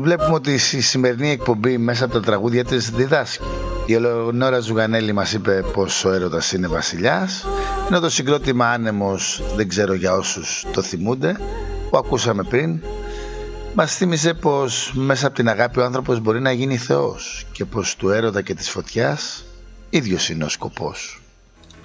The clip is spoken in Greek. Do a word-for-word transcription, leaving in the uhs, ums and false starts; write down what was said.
Βλέπουμε ότι η σημερινή εκπομπή μέσα από τα τραγούδια της διδάσκει. Η Ελεονόρα Ζουγανέλη μας είπε πως ο έρωτας είναι βασιλιάς, ενώ το συγκρότημα Άνεμος, δεν ξέρω για όσους το θυμούνται, που ακούσαμε πριν, μας θύμιζε πως μέσα από την αγάπη ο άνθρωπος μπορεί να γίνει θεός και πως του έρωτα και της φωτιάς ίδιος είναι ο σκοπός.